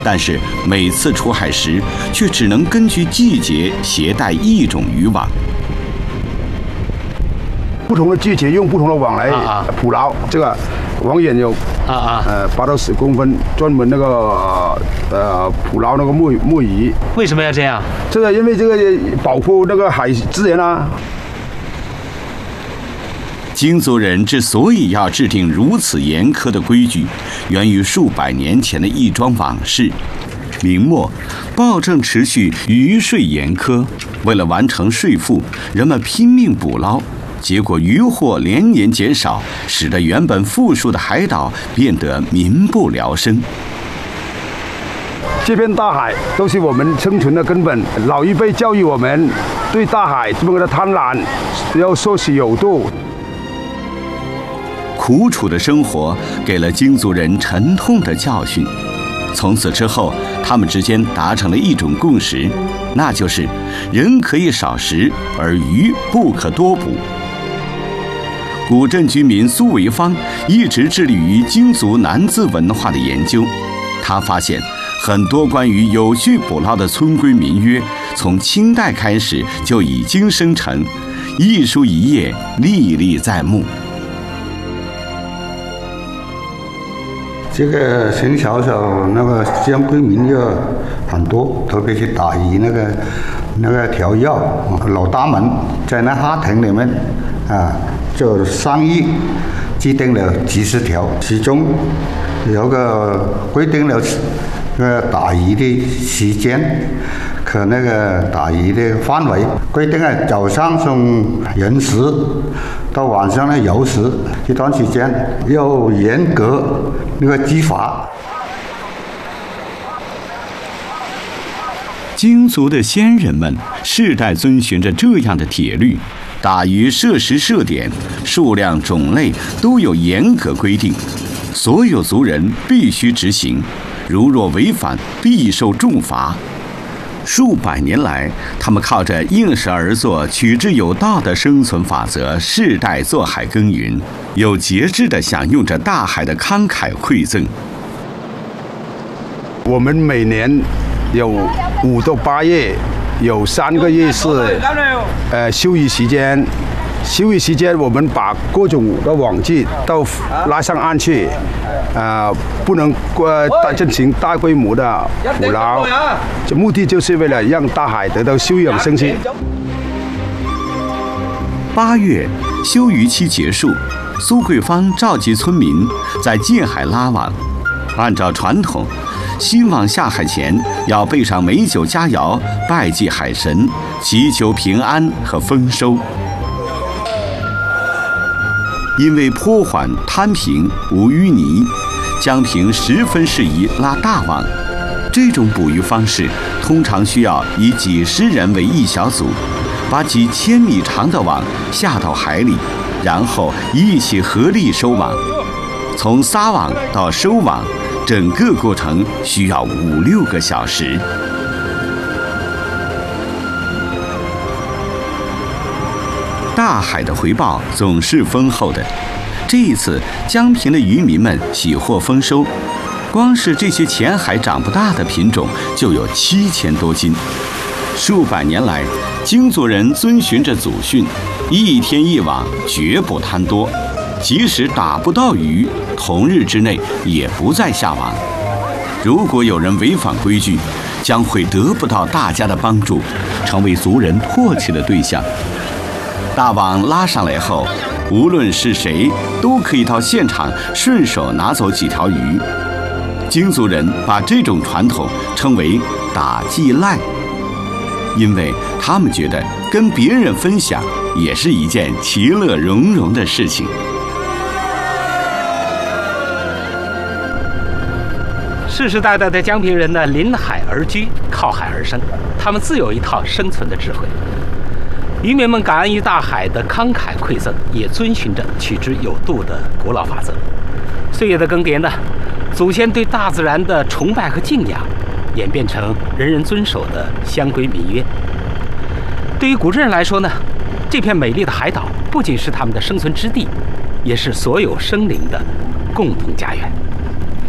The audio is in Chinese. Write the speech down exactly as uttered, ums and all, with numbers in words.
但是每次出海时，却只能根据季节携带一种渔网。 不同的季节用不同的网来捕捞，这个网眼有啊啊呃八到十公分，专门那个呃捕捞那个木木鱼。 为什么要这样？ 这个因为这个保护那个海资源啊。 京族人之所以要制定如此严苛的规矩，源于数百年前的一桩往事。明末，暴政持续，渔税严苛，为了完成税赋，人们拼命捕捞。结果渔获连年减少，使得原本富庶的海岛变得民不聊生。 这片大海都是我们生存的根本。老一辈教育我们，对大海这么的贪婪，要说是有度。 苦楚的生活给了京族人沉痛的教训。从此之后，他们之间达成了一种共识，那就是人可以少食，而鱼不可多捕。古镇居民苏维芳一直致力于京族南字文化的研究。他发现，很多关于有序捕捞的村规民约，从清代开始就已经生成，一书一页，历历在目。 这个从小时候那个乡规民约很多，特别是打鱼那个那个条约，老大们在那法庭里面啊。就商议制定了几十条，其中有个规定了那个打鱼的时间和那个打鱼的范围，规定了早上从寅时到晚上的酉时这段时间要严格那个执法。 京族的先人们世代遵循着这样的铁律。打鱼设时设点，数量种类都有严格规定，所有族人必须执行，如若违反，必受重罚。数百年来，他们靠着应时而作、取之有道的生存法则，世代做海耕耘，有节制地享用着大海的慷慨馈赠。 我们每年有五到八月。有三个月是呃休渔时间，休渔时间我们把各种的网具都拉上岸去，呃不能呃进行大规模的捕捞，这目的就是为了让大海得到休养生息。 八月休渔期结束，苏桂芳召集村民在近海拉网，按照传统。新网下海前要备上美酒佳肴，拜祭海神，祈求平安和丰收。因为坡缓滩平无淤泥，江平十分适宜拉大网。这种捕鱼方式通常需要以几十人为一小组，把几千米长的网下到海里，然后一起合力收网。从撒网到收网，整个过程需要五六个小时。大海的回报总是丰厚的。这一次，江平的渔民们喜获丰收，光是这些浅海长不大的品种就有七千多斤。数百年来，京族人遵循着祖训，一天一网，绝不贪多。即使打不到鱼，同日之内也不再下网。如果有人违反规矩，将会得不到大家的帮助，成为族人唾弃的对象。大网拉上来后，无论是谁，都可以到现场顺手拿走几条鱼。京族人把这种传统称为打祭赖，因为他们觉得跟别人分享也是一件其乐融融的事情。 世世代代的江平人呢，临海而居，靠海而生，他们自有一套生存的智慧。渔民们感恩于大海的慷慨馈赠，也遵循着取之有度的古老法则。岁月的更迭呢，祖先对大自然的崇拜和敬仰，演变成人人遵守的乡规民约。对于古镇人来说呢，这片美丽的海岛不仅是他们的生存之地，也是所有生灵的共同家园。